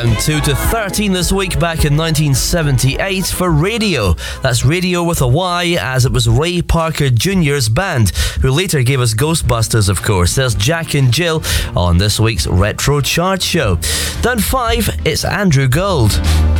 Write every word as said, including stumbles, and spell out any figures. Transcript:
down two to thirteen this week, back in nineteen seventy-eight for Radio. That's Radio with a Y, as it was Ray Parker Junior's band, who later gave us Ghostbusters, of course. There's Jack and Jill on this week's Retro Chart Show. Down five, it's Andrew Gold.